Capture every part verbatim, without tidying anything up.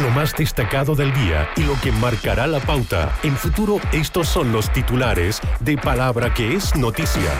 Lo más destacado del día y lo que marcará la pauta. En Futuro, estos son los titulares de Palabra que es noticia.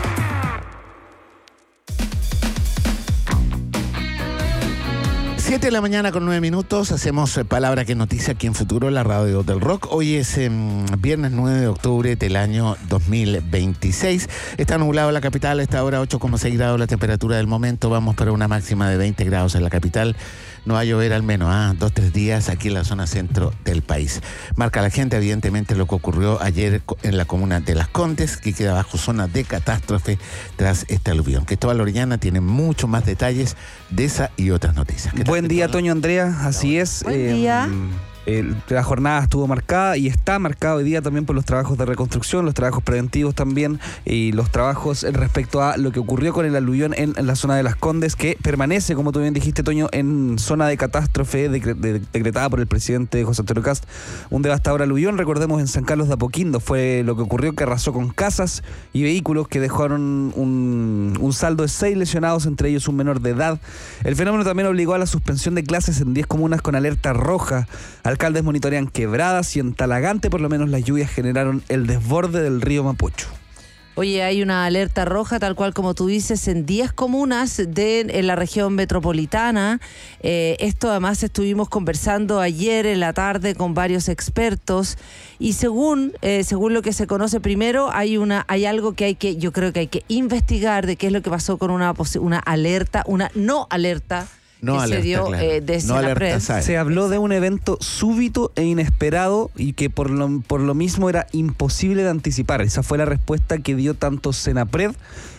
siete de la mañana con nueve minutos, hacemos eh, Palabra que es noticia aquí en Futuro, la radio del rock. Hoy es eh, viernes nueve de octubre del año dos mil veintiséis. Está nublado la capital, a esta hora ocho coma seis grados la temperatura del momento. Vamos para una máxima de veinte grados en la capital. No va a llover al menos, ah, dos, tres días aquí en la zona centro del país. Marca la gente, evidentemente, lo que ocurrió ayer en la comuna de Las Condes, que queda bajo zona de catástrofe tras este aluvión. Cristóbal Orellana tiene muchos más detalles de esa y otras noticias. Buen día, Toño Andrea, así es. Buen eh, día. Eh, la jornada estuvo marcada y está marcada hoy día también por los trabajos de reconstrucción, los trabajos preventivos también y los trabajos respecto a lo que ocurrió con el aluvión en, en la zona de Las Condes, que permanece, como tú bien dijiste, Toño, en zona de catástrofe decre, de, decretada por el presidente José Antonio Kast. Un devastador aluvión, recordemos, en San Carlos de Apoquindo fue lo que ocurrió, que arrasó con casas y vehículos, que dejaron un, un saldo de seis lesionados, entre ellos un menor de edad. El fenómeno también obligó a la suspensión de clases en diez comunas con alerta roja. Alcaldes monitorean quebradas y en Talagante por lo menos las lluvias generaron el desborde del río Mapocho. Oye, hay una alerta roja, tal cual como tú dices, en diez comunas de en la región metropolitana. Eh, esto además estuvimos conversando ayer en la tarde con varios expertos y según eh, según lo que se conoce primero, hay una hay algo que hay que yo creo que hay que investigar de qué es lo que pasó con una una alerta, una no alerta. No que alerta, se dio claro. eh, de no alerta, Se habló de un evento súbito e inesperado y que por lo, por lo mismo era imposible de anticipar. Esa fue la respuesta que dio tanto Senapred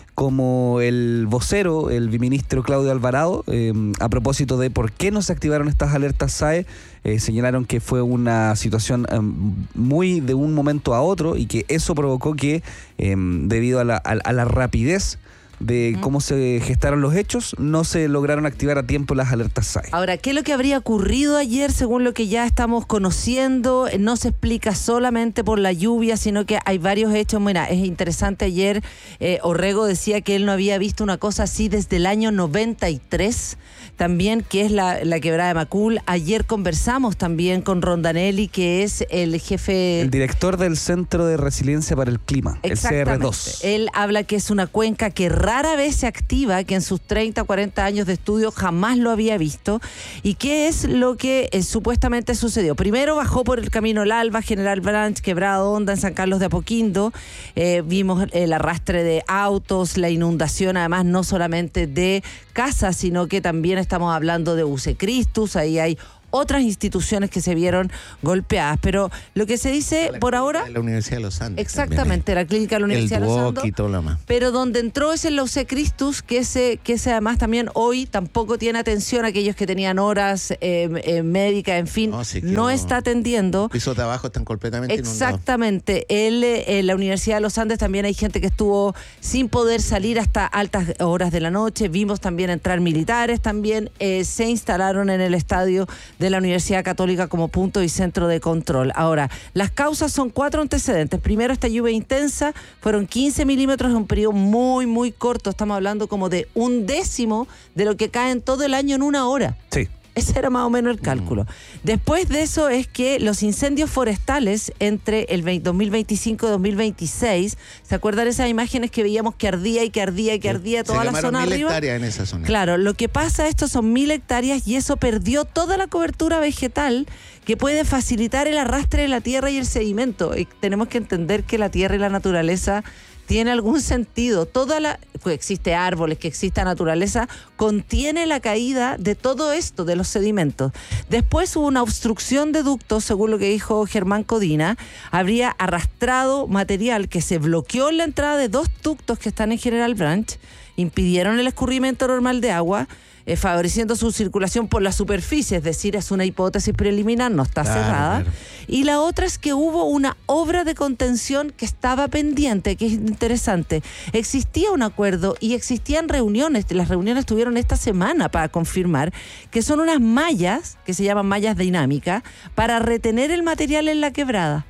como el vocero, el viceministro Claudio Alvarado, eh, a propósito de por qué no se activaron estas alertas S A E. Eh, señalaron que fue una situación eh, muy de un momento a otro y que eso provocó que, eh, debido a la, a, a la rapidez de cómo se gestaron los hechos, no se lograron activar a tiempo las alertas S A E. Ahora, ¿qué es lo que habría ocurrido ayer según lo que ya estamos conociendo? No se explica solamente por la lluvia, sino que hay varios hechos. Mira, es interesante, ayer eh, Orrego decía que él no había visto una cosa así desde el año noventa y tres, también que es la, la quebrada de Macul. Ayer conversamos también con Rondanelli, que es el jefe... El director del Centro de Resiliencia para el Clima, el C R dos. Él habla que es una cuenca que rara vez se activa, que en sus treinta, cuarenta años de estudio jamás lo había visto. ¿Y qué es lo que eh, supuestamente sucedió? Primero bajó por el camino El Alba, General Branch, Quebrada Honda, en San Carlos de Apoquindo. Eh, vimos el arrastre de autos, la inundación, además no solamente de casas, sino que también estamos hablando de U C Christus. Ahí hay otras instituciones que se vieron golpeadas, pero lo que se dice la por ahora... La Universidad de los Andes. Exactamente, también, la clínica de la Universidad de los Andes. Y todo lo más. Pero donde entró es en la U C Christus, que ese, que ese además también hoy tampoco tiene atención a aquellos que tenían horas eh, eh, médicas, en fin, no, sí no está atendiendo. Los pisos de abajo están completamente Exactamente. Él, eh, en la Universidad de los Andes también hay gente que estuvo sin poder salir hasta altas horas de la noche. Vimos también entrar militares, también eh, se instalaron en el estadio de la Universidad Católica como punto y centro de control. Ahora, las causas son cuatro antecedentes. Primero, esta lluvia intensa, fueron quince milímetros en un periodo muy, muy corto. Estamos hablando como de un décimo de lo que cae en todo el año en una hora. Sí. Ese era más o menos el cálculo. Mm. Después de eso es que los incendios forestales entre el dos mil veinticinco y dos mil veintiséis, ¿se acuerdan esas imágenes que veíamos que ardía y que ardía y que ardía toda la zona mil arriba? Hectáreas en esa zona. Claro, lo que pasa, estos son mil hectáreas y eso perdió toda la cobertura vegetal que puede facilitar el arrastre de la tierra y el sedimento. Y tenemos que entender que la tierra y la naturaleza tiene algún sentido. Toda la pues existe árboles, que exista naturaleza, contiene la caída de todo esto, de los sedimentos. Después hubo una obstrucción de ductos, según lo que dijo Germán Codina. Habría arrastrado material que se bloqueó en la entrada de dos ductos que están en General Branch, impidieron el escurrimiento normal de agua, Eh, favoreciendo su circulación por la superficie, es decir, es una hipótesis preliminar, no está claro, cerrada. Claro. Y la otra es que hubo una obra de contención que estaba pendiente, que es interesante. Existía un acuerdo y existían reuniones, las reuniones tuvieron esta semana para confirmar que son unas mallas, que se llaman mallas dinámicas, para retener el material en la quebrada.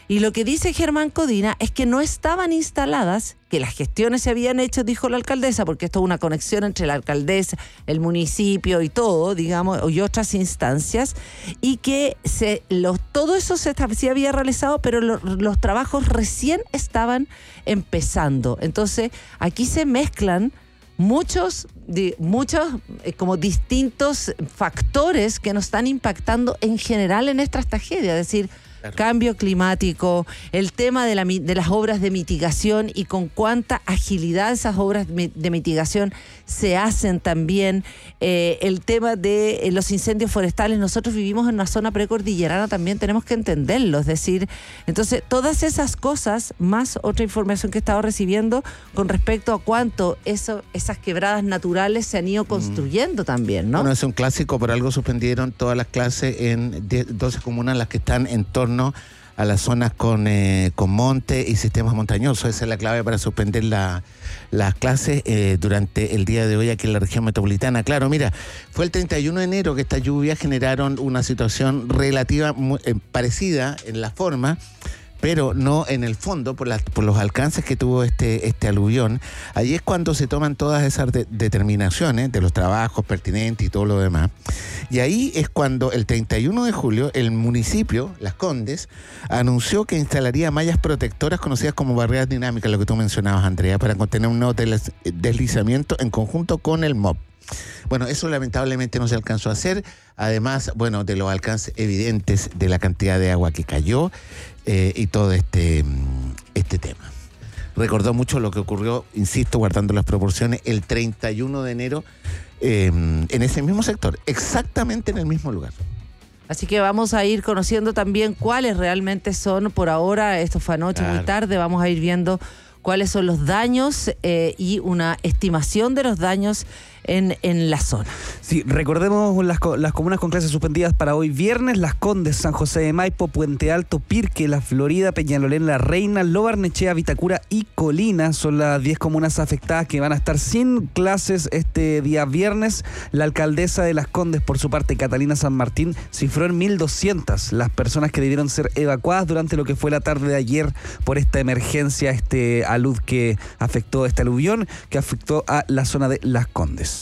Y lo que dice Germán Codina es que no estaban instaladas, que las gestiones se habían hecho, dijo la alcaldesa, porque esto es una conexión entre la alcaldesa, el municipio y todo, digamos, y otras instancias, y que se los, todo eso se, se había realizado, pero lo, los trabajos recién estaban empezando. Entonces, aquí se mezclan muchos, di, muchos eh, como distintos factores que nos están impactando en general en estas tragedias, es decir, cambio climático, el tema de, la, de las obras de mitigación y con cuánta agilidad esas obras de mitigación se hacen también, eh, el tema de los incendios forestales. Nosotros vivimos en una zona precordillerana, también tenemos que entenderlo, es decir, entonces todas esas cosas, más otra información que he estado recibiendo con respecto a cuánto eso, esas quebradas naturales se han ido construyendo mm. también, ¿no? Bueno, es un clásico, por algo suspendieron todas las clases en doce comunas, las que están en torno a las zonas con, eh, con monte y sistemas montañosos. Esa es la clave para suspender la, las clases eh, durante el día de hoy aquí en la región metropolitana. Claro, mira, fue el treinta y uno de enero que estas lluvias generaron una situación relativa muy, eh, parecida en la forma, pero no en el fondo por, la, por los alcances que tuvo este, este aluvión. Ahí es cuando se toman todas esas de, determinaciones de los trabajos pertinentes y todo lo demás. Y ahí es cuando el treinta y uno de julio el municipio, Las Condes, anunció que instalaría mallas protectoras conocidas como barreras dinámicas, lo que tú mencionabas, Andrea, para contener un nuevo deslizamiento en conjunto con el M O B. Bueno, eso lamentablemente no se alcanzó a hacer, además, bueno, de los alcances evidentes de la cantidad de agua que cayó eh, y todo este, este tema. Recordó mucho lo que ocurrió, insisto, guardando las proporciones, el treinta y uno de enero eh, en ese mismo sector, exactamente en el mismo lugar. Así que vamos a ir conociendo también cuáles realmente son, por ahora, esto fue anoche, claro, muy tarde, vamos a ir viendo cuáles son los daños eh, y una estimación de los daños en, en la zona. Sí, recordemos las, las comunas con clases suspendidas para hoy viernes: Las Condes, San José de Maipo, Puente Alto, Pirque, La Florida, Peñalolén, La Reina, Lo Barnechea, Vitacura y Colina. Son las diez comunas afectadas que van a estar sin clases este día viernes. La alcaldesa de Las Condes, por su parte, Catalina San Martín, cifró en mil doscientas las personas que debieron ser evacuadas durante lo que fue la tarde de ayer por esta emergencia, este alud que afectó, este aluvión que afectó a la zona de Las Condes.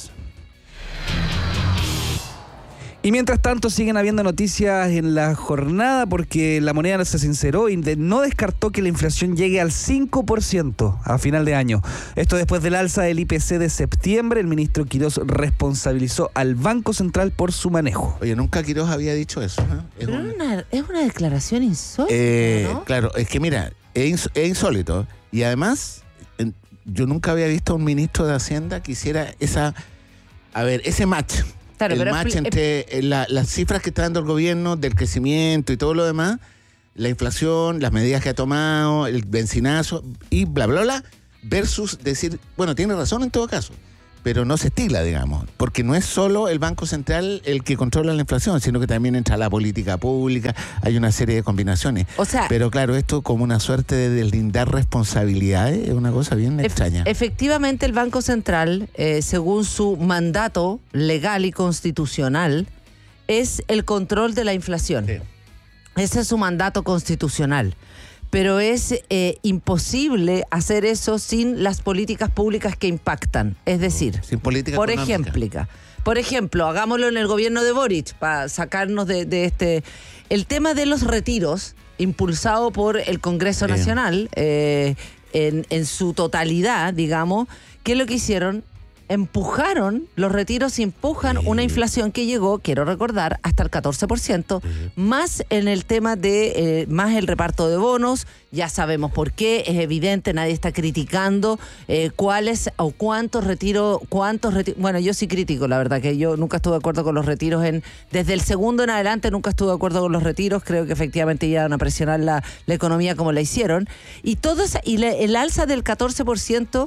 Y mientras tanto siguen habiendo noticias en la jornada, porque la moneda se sinceró y no descartó que la inflación llegue al cinco por ciento a final de año. Esto después del alza del I P C de septiembre. El ministro Quirós responsabilizó al Banco Central por su manejo. Oye, nunca Quirós había dicho eso, ¿eh? Es Pero una, una, es una declaración insólita, eh, ¿no? Claro, es que mira, es, ins es insólito. Y además, en, yo nunca había visto a un ministro de Hacienda que hiciera esa, a ver, ese match. Claro, el pero match entre la, las cifras que está dando el gobierno del crecimiento y todo lo demás, la inflación, las medidas que ha tomado, el benzinazo y bla, bla, bla, versus decir, bueno, tiene razón en todo caso, pero no se estila, digamos, porque no es solo el Banco Central el que controla la inflación, sino que también entra la política pública, hay una serie de combinaciones. O sea, pero claro, esto como una suerte de deslindar responsabilidades es una cosa bien ef extraña. Efectivamente, el Banco Central, eh, según su mandato legal y constitucional, es el control de la inflación. Sí. Ese es su mandato constitucional. Pero es eh, imposible hacer eso sin las políticas públicas que impactan. Es decir, sin política por económica. ejemplo, por ejemplo, hagámoslo en el gobierno de Boric, para sacarnos de, de este... El tema de los retiros, impulsado por el Congreso Bien. Nacional, eh, en, en su totalidad, digamos, ¿qué es lo que hicieron? Empujaron, los retiros empujan sí. una inflación que llegó, quiero recordar, hasta el catorce por ciento, sí. más en el tema de, eh, más el reparto de bonos, ya sabemos por qué, es evidente, nadie está criticando eh, cuáles o cuántos retiros, cuántos retiros, bueno, yo sí critico, la verdad, que yo nunca estuve de acuerdo con los retiros, en desde el segundo en adelante nunca estuve de acuerdo con los retiros, creo que efectivamente iban a presionar la, la economía como la hicieron, y todo esa, y le, el alza del catorce por ciento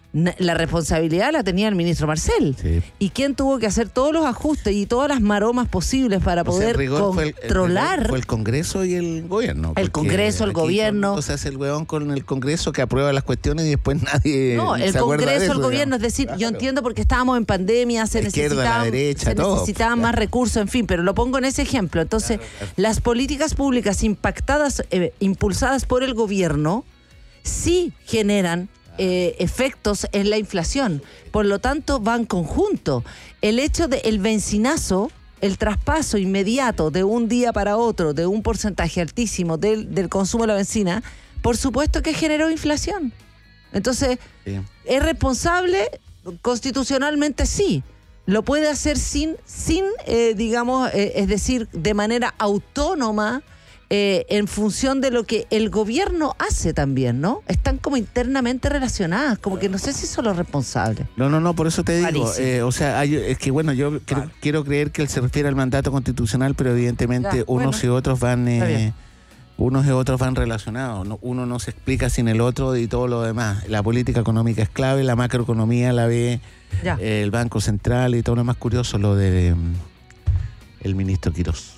La responsabilidad la tenía el ministro Marcel. Sí. ¿Y quién tuvo que hacer todos los ajustes y todas las maromas posibles para O sea, poder el rigor fue el- el controlar? rigor fue el Congreso y el gobierno. El porque Congreso, el aquí todo gobierno. mundo se hace el huevón con el Congreso que aprueba las cuestiones y después nadie No, el se acuerda de Congreso, eso, el gobierno, digamos. es decir, yo Claro. entiendo porque estábamos en pandemia, se La izquierda, la necesitaban, derecha, se todo, necesitaban claro. más recursos, en fin, pero lo pongo en ese ejemplo. Entonces, Claro, claro. las políticas públicas impactadas, eh, impulsadas por el gobierno, sí generan eh, efectos en la inflación. Por lo tanto, van conjunto. El hecho del benzinazo, el traspaso inmediato de un día para otro de un porcentaje altísimo del, del consumo de la benzina, por supuesto que generó inflación. Entonces, Sí. ¿es responsable? Constitucionalmente sí. Lo puede hacer sin, sin eh, digamos, eh, es decir, de manera autónoma, eh, en función de lo que el gobierno hace también, ¿no? Están como internamente relacionadas, como que no sé si son los responsables. No, no, no, por eso te digo. Rarísimo. eh, o sea, hay- es que bueno, yo creo- Vale. quiero creer que él se refiere al mandato constitucional, pero evidentemente Ya, unos bueno. y otros van... Está eh, bien. unos y otros van relacionados. ¿no? Uno no se explica sin el otro y todo lo demás. La política económica es clave, la macroeconomía la ve Ya. eh, el Banco Central y todo lo más curioso, lo de mm, el ministro Quirós.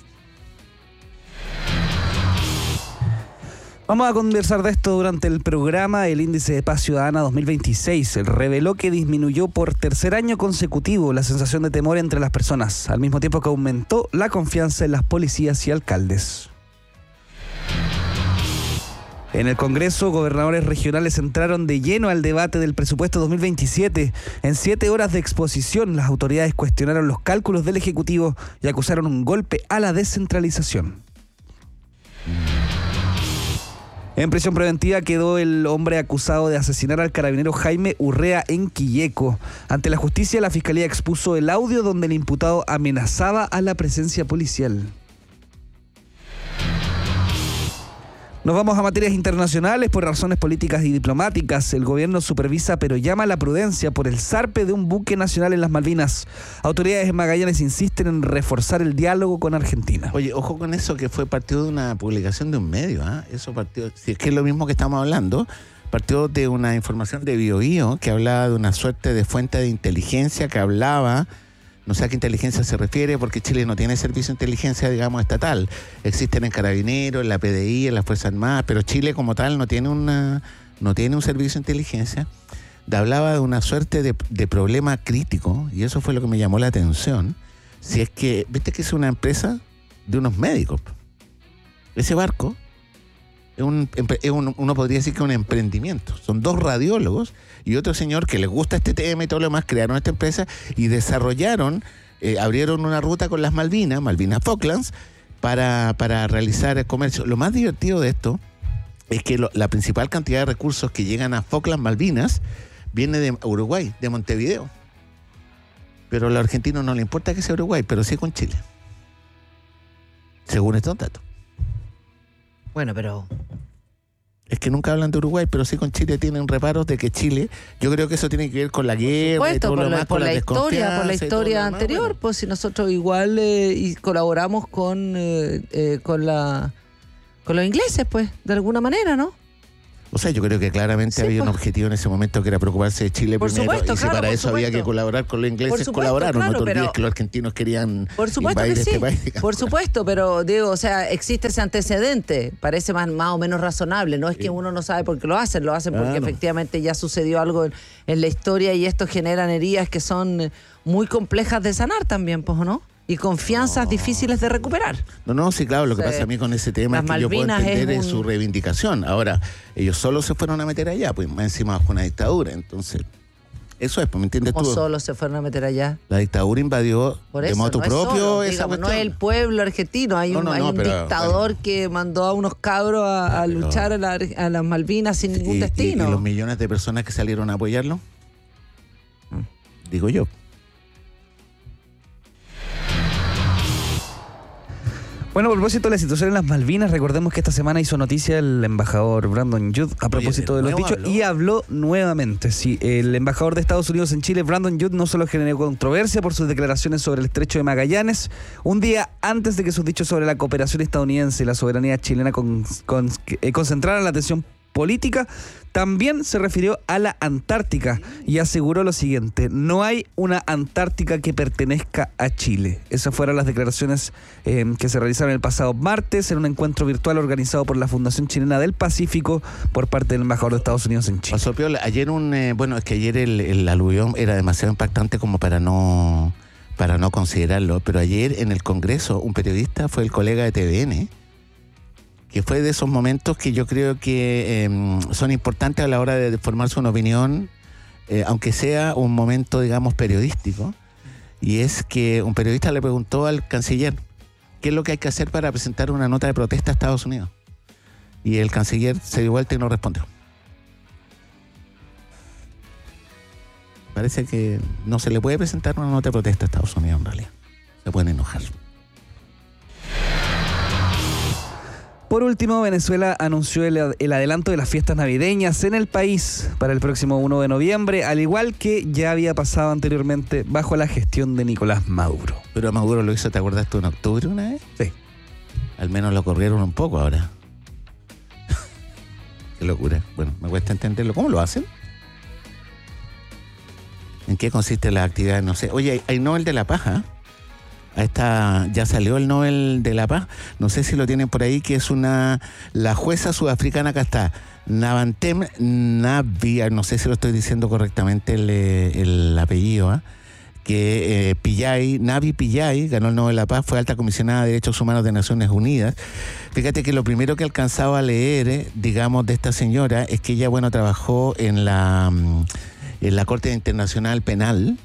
Vamos a conversar de esto durante el programa. El índice de paz ciudadana dos mil veintiséis reveló que disminuyó por tercer año consecutivo la sensación de temor entre las personas, al mismo tiempo que aumentó la confianza en las policías y alcaldes. En el Congreso, gobernadores regionales entraron de lleno al debate del presupuesto dos mil veintisiete. En siete horas de exposición, las autoridades cuestionaron los cálculos del Ejecutivo y acusaron un golpe a la descentralización. En prisión preventiva quedó el hombre acusado de asesinar al carabinero Jaime Urrea en Quilleco. Ante la justicia, la fiscalía expuso el audio donde el imputado amenazaba a la presencia policial. Nos vamos a materias internacionales. Por razones políticas y diplomáticas, el gobierno supervisa pero llama a la prudencia por el zarpe de un buque nacional en las Malvinas. Autoridades en Magallanes insisten en reforzar el diálogo con Argentina. Oye, ojo con eso, que fue partido de una publicación de un medio. ¿ah? Eso partió, si es que es lo mismo que estamos hablando, partió de una información de Bio Bio que hablaba de una suerte de fuente de inteligencia que hablaba... No sé a qué inteligencia se refiere, porque Chile no tiene servicio de inteligencia, digamos, estatal. Existen en Carabineros, en la P D I, en las Fuerzas Armadas, pero Chile como tal no tiene una no tiene un servicio de inteligencia. De, hablaba de una suerte de, de problema crítico, y eso fue lo que me llamó la atención. Si es que, viste que es una empresa de unos médicos. Ese barco es un, es un, uno podría decir que es un emprendimiento. Son dos radiólogos y otro señor que les gusta este tema y todo lo demás, crearon esta empresa y desarrollaron, eh, abrieron una ruta con las Malvinas, Malvinas Falklands, para, para realizar el comercio. Lo más divertido de esto es que lo, la principal cantidad de recursos que llegan a Falklands, Malvinas, viene de Uruguay, de Montevideo. Pero a los argentinos no les importa que sea Uruguay, pero sí con Chile. Según estos datos. Bueno, pero Es que nunca hablan de Uruguay, pero sí con Chile tienen reparos de que Chile, yo creo que eso tiene que ver con la guerra y supuesto, todo por, lo la, demás, por con la historia, por la desconfianza y todo lo historia demás, anterior, bueno. pues si nosotros igual eh, y colaboramos con eh, eh, con la con los ingleses, pues, de alguna manera, ¿no? O sea, yo creo que claramente Sí, había un pues. objetivo en ese momento que era preocuparse de Chile Por primero. supuesto, y si claro, para por eso había supuesto. que colaborar con los ingleses, Por supuesto, colaboraron. claro, no te olvides pero- que los argentinos querían Por supuesto invadir que sí, este país. digamos. por supuesto, pero digo, o sea, existe ese antecedente, parece más, más o menos razonable, no es que uno no sabe por qué lo hacen, lo hacen porque Claro. efectivamente ya sucedió algo en, en la historia y esto generan heridas que son muy complejas de sanar también, pues, ¿o no? Y confianzas difíciles de recuperar. No, no, sí, claro, lo que Sí. pasa a mí con ese tema Las es que yo puedo Malvinas entender es es un- su reivindicación. Ahora, ellos solo se fueron a meter allá, pues más encima bajo una dictadura, entonces, eso es, pues, ¿me entiendes Como tú? solo se fueron a meter allá. La dictadura invadió Por de eso, modo no es propio solo, esa digamos, no cuestión. es el pueblo argentino, hay No, un, no, hay no, un pero, dictador bueno. que mandó a unos cabros a, a Pero- luchar a, la- a las Malvinas sin ningún y, y- destino. y los millones de personas que salieron a apoyarlo, digo yo. Bueno, a propósito de la situación en las Malvinas, recordemos que esta semana hizo noticia el embajador Brandon Judd a propósito ¿de de los nuevo dichos habló? y habló nuevamente. Sí, el embajador de Estados Unidos en Chile, Brandon Judd, no solo generó controversia por sus declaraciones sobre el estrecho de Magallanes, un día antes de que sus dichos sobre la cooperación estadounidense y la soberanía chilena con, con- eh, concentraran la atención política. También se refirió a la Antártica y aseguró lo siguiente: no hay una Antártica que pertenezca a Chile. Esas fueron las declaraciones eh, que se realizaron el pasado martes en un encuentro virtual organizado por la Fundación Chilena del Pacífico por parte del embajador de Estados Unidos en Chile. Pasó piola. Ayer un, eh, bueno, es que ayer el, el aluvión era demasiado impactante como para no, para no considerarlo, pero ayer en el Congreso un periodista fue el colega de T V N, que fue de esos momentos que yo creo que eh, son importantes a la hora de formarse una opinión, eh, aunque sea un momento, digamos, periodístico, y es que un periodista le preguntó al canciller qué es lo que hay que hacer para presentar una nota de protesta a Estados Unidos. Y el canciller se dio vuelta y no respondió. Parece que no se le puede presentar una nota de protesta a Estados Unidos en realidad. Se pueden enojar. Por último, Venezuela anunció el, el adelanto de las fiestas navideñas en el país para el próximo primero de noviembre, al igual que ya había pasado anteriormente bajo la gestión de Nicolás Maduro. Pero Maduro lo hizo, ¿te acuerdas tú, en octubre una vez? Sí. Al menos lo corrieron un poco ahora. Qué locura. Bueno, me cuesta entenderlo. ¿Cómo lo hacen? ¿En qué consiste la actividad? No sé. Oye, hay, hay Nobel de la Paz, ¿eh? Esta, ya salió el Nobel de la Paz, no sé si lo tienen por ahí, que es una, la jueza sudafricana, acá está, Navantem Navi, no sé si lo estoy diciendo correctamente el, el apellido, ¿eh? que eh, Pillay, Navi Pillay, ganó el Nobel de la Paz, fue alta comisionada de Derechos Humanos de Naciones Unidas. Fíjate que lo primero que alcanzaba a leer, eh, digamos, de esta señora, es que ella, bueno, trabajó en la, en la Corte Internacional Penal.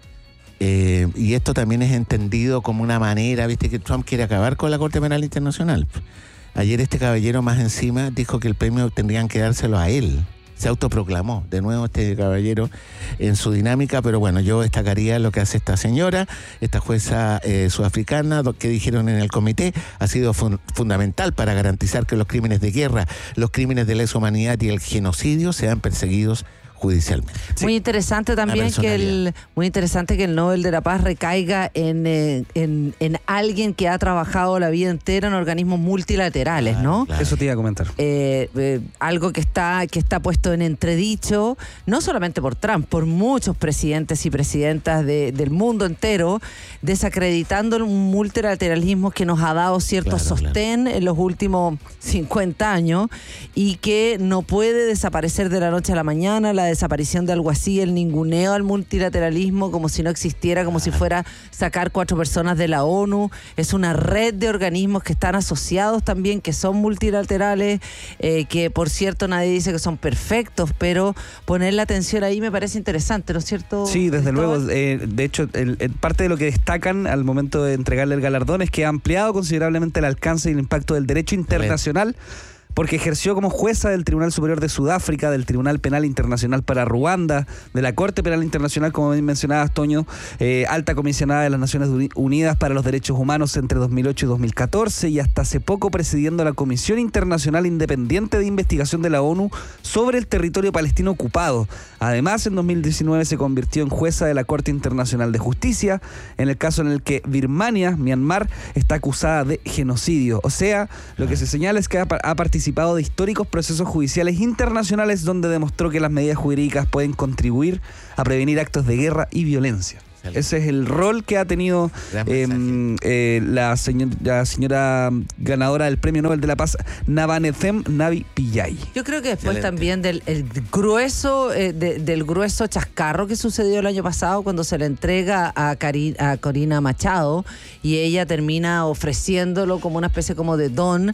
Eh, y esto también es entendido como una manera, viste, que Trump quiere acabar con la Corte Penal Internacional. Ayer este caballero más encima dijo que el premio tendrían que dárselo a él. Se autoproclamó de nuevo este caballero en su dinámica, pero bueno, yo destacaría lo que hace esta señora, esta jueza eh, sudafricana, que dijeron en el comité, ha sido fun- fundamental para garantizar que los crímenes de guerra, los crímenes de lesa humanidad y el genocidio sean perseguidos judicialmente. Muy Sí. interesante también que el muy interesante que el Nobel de la Paz recaiga en, eh, en, en alguien que ha trabajado la vida entera en organismos multilaterales, Claro, ¿no? claro. Eso te iba a comentar. Eh, eh, algo que está, que está puesto en entredicho, no solamente por Trump, por muchos presidentes y presidentas de, del mundo entero, desacreditando un multilateralismo que nos ha dado cierto Claro, sostén claro. en los últimos cincuenta años y que no puede desaparecer de la noche a la mañana. La desaparición de algo así, el ninguneo al multilateralismo como si no existiera, como si fuera sacar cuatro personas de la ONU. Es una red de organismos que están asociados también, que son multilaterales, eh, que por cierto nadie dice que son perfectos, pero poner la atención ahí me parece interesante, ¿no es cierto? Sí, desde Cristóbal? luego. Eh, de hecho, el, el parte de lo que destacan al momento de entregarle el galardón es que ha ampliado considerablemente el alcance y el impacto del derecho internacional, porque ejerció como jueza del Tribunal Superior de Sudáfrica, del Tribunal Penal Internacional para Ruanda, de la Corte Penal Internacional, como bien mencionabas, Toño, eh, alta comisionada de las Naciones Unidas para los Derechos Humanos entre dos mil ocho y dos mil catorce, y hasta hace poco presidiendo la Comisión Internacional Independiente de Investigación de la ONU sobre el territorio palestino ocupado. Además, en dos mil diecinueve se convirtió en jueza de la Corte Internacional de Justicia, en el caso en el que Birmania, Myanmar, está acusada de genocidio. O sea, lo que se señala es que ha, ha participado de históricos procesos judiciales internacionales donde demostró que las medidas jurídicas pueden contribuir a prevenir actos de guerra y violencia. Ese es el rol que ha tenido eh, eh, la, señor, la señora ganadora del Premio Nobel de la Paz, Navantem Navi Pillay. Yo creo que después Excelente. también del el grueso eh, de, del grueso chascarro que sucedió el año pasado cuando se le entrega a, Cari, a Corina Machado y ella termina ofreciéndolo como una especie como de don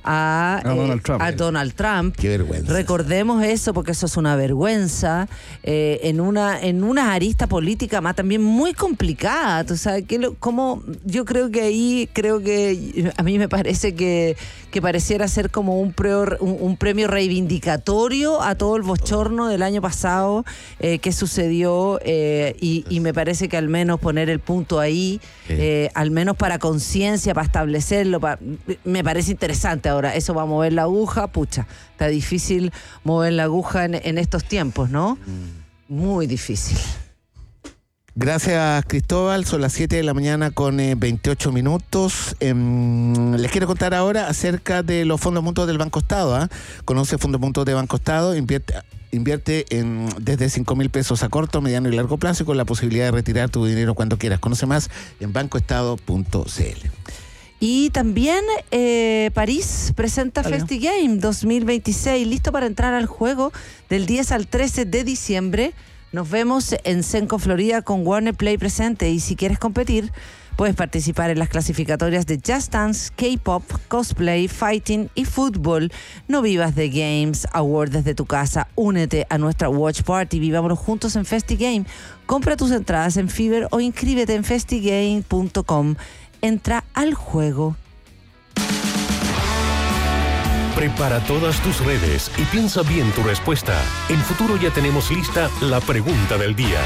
a, A eh, Donald Trump. a Donald Trump. Qué vergüenza. Recordemos eso porque eso es una vergüenza eh, en una en una arista política más también muy complicada. Tú sabes que lo, como yo creo que ahí creo que a mí me parece que, que pareciera ser como un, pre, un, un premio reivindicatorio a todo el bochorno del año pasado eh, que sucedió eh, y, y me parece que al menos poner el punto ahí, eh, al menos para conciencia, para establecerlo, para, me parece interesante. Ahora, eso va a mover la aguja, pucha, está difícil mover la aguja en, en estos tiempos, ¿no? Muy difícil. Gracias, Cristóbal. Son las siete de la mañana con eh, veintiocho minutos. Eh, les quiero contar ahora acerca de los fondos mutuos del Banco Estado. ¿eh? Conoce fondos mutuos de Banco Estado, invierte... Invierte en, desde cinco mil pesos a corto, mediano y largo plazo y con la posibilidad de retirar tu dinero cuando quieras. Conoce más en banco estado punto c l. Y también eh, París presenta Vale. FestiGame dos mil veintiséis, listo para entrar al juego del diez al trece de diciembre. Nos vemos en Senco, Florida, con Warner Play presente. Y si quieres competir, puedes participar en las clasificatorias de Just Dance, K-Pop, Cosplay, Fighting y Fútbol. No vivas de Games Award desde tu casa. Únete a nuestra Watch Party. Vivámonos juntos en FestiGame. Compra tus entradas en Fever o inscríbete en festigame punto com. Entra al juego. Prepara todas tus redes y piensa bien tu respuesta. En Futuro ya tenemos lista la pregunta del día.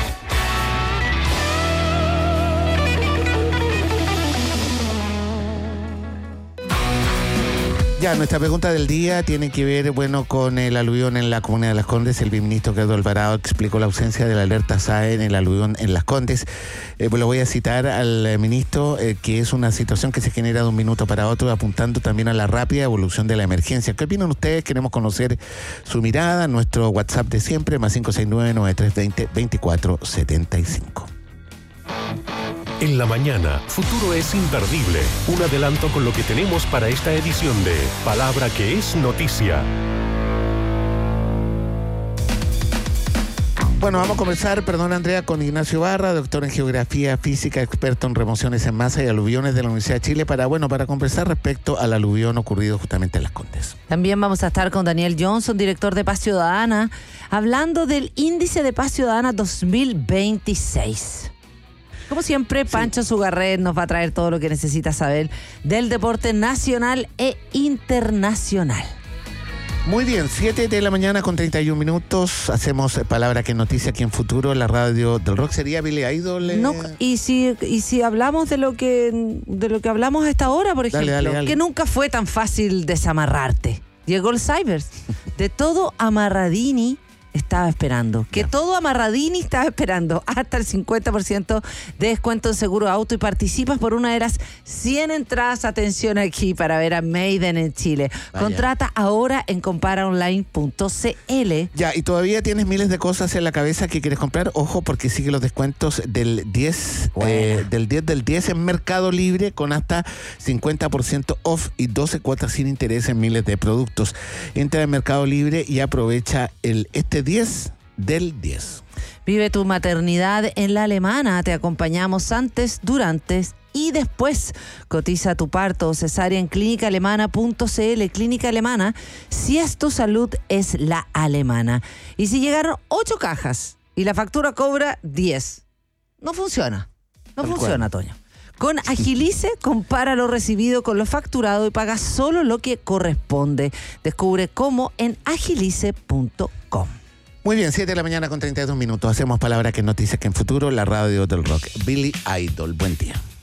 Ya, nuestra pregunta del día tiene que ver, bueno, con el aluvión en la Comuna de Las Condes. El viceministro Gerardo Alvarado explicó la ausencia de la alerta S A E en el aluvión en Las Condes. Eh, pues lo voy a citar al eh, ministro, eh, que es una situación que se genera de un minuto para otro, apuntando también a la rápida evolución de la emergencia. ¿Qué opinan ustedes? Queremos conocer su mirada. Nuestro WhatsApp de siempre, más cinco seis nueve, nueve tres dos cero, veinticuatro setenta y cinco. En la mañana, Futuro es imperdible. Un adelanto con lo que tenemos para esta edición de Palabra que es Noticia. Bueno, vamos a comenzar, perdón Andrea, con Ignacio Barra, doctor en Geografía Física, experto en remociones en masa y aluviones de la Universidad de Chile, para, bueno, para conversar respecto al aluvión ocurrido justamente en Las Condes. También vamos a estar con Daniel Johnson, director de Paz Ciudadana, hablando del Índice de Paz Ciudadana dos mil veintiséis. Como siempre, Pancho Sugarret nos va a traer todo lo que necesita saber del deporte nacional e internacional. Muy bien, siete de la mañana con treinta y un minutos. Hacemos Palabra que es Noticia aquí en Futuro, la radio del rock. ¿Sería Billy Idol? Eh? No, y si y si hablamos de lo que de lo que hablamos a esta hora, por ejemplo, Dale, dale, dale. que nunca fue tan fácil desamarrarte. Llegó el Cybers. De todo Amarradini estaba esperando. Que Ya. todo Amarradini estaba esperando. Hasta el cincuenta por ciento de descuento en seguro auto y participas por una de las cien entradas, atención aquí, para ver a Maiden en Chile. Vaya. Contrata ahora en compara online punto c l. Ya, y todavía tienes miles de cosas en la cabeza que quieres comprar. Ojo, porque sigue los descuentos del diez, eh, del diez del diez en Mercado Libre, con hasta cincuenta por ciento off y doce cuotas sin interés en miles de productos. Entra en Mercado Libre y aprovecha el este diez del diez. Vive tu maternidad en La Alemana. Te acompañamos antes, durante y después. Cotiza tu parto o cesárea en clínica alemana punto c l. Clínica Alemana, si es tu salud, es la alemana. Y si llegaron ocho cajas y la factura cobra diez, no funciona. No Tal funciona, cual. Toño. Con Agilice, compara lo recibido con lo facturado y paga solo lo que corresponde. Descubre cómo en agilice punto com. Muy bien, siete de la mañana con treinta y dos minutos. Hacemos Palabra que es Noticia que en Futuro, la radio del rock. Billy Idol, buen día.